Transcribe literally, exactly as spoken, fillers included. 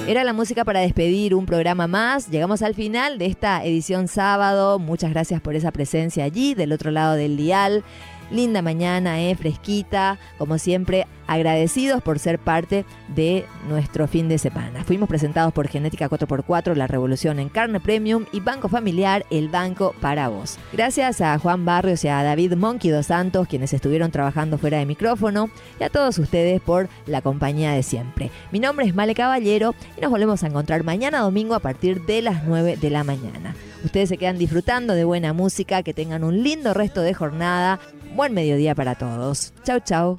Era la música para despedir un programa más. Llegamos al final de esta edición sábado. Muchas gracias por esa presencia allí, del otro lado del dial. Linda mañana, eh, fresquita. Como siempre, agradecidos por ser parte de nuestro fin de semana. Fuimos presentados por Genética cuatro por cuatro, La Revolución en Carne Premium, y Banco Familiar, el banco para vos. Gracias a Juan Barrios y a David Monkey dos Santos, quienes estuvieron trabajando fuera de micrófono, y a todos ustedes por la compañía de siempre. Mi nombre es Male Caballero y nos volvemos a encontrar mañana domingo a partir de las nueve de la mañana. Ustedes se quedan disfrutando de buena música, que tengan un lindo resto de jornada. Buen mediodía para todos. Chau, chau.